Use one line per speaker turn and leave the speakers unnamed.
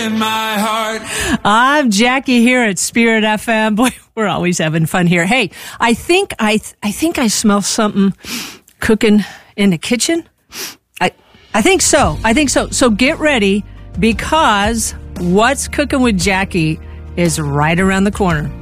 In my heart.
I'm Jackie here at Spirit FM. Boy, we're always having fun here. Hey, I think I smell something cooking in the kitchen. I think so. So get ready, because What's Cooking with Jackie is right around the corner.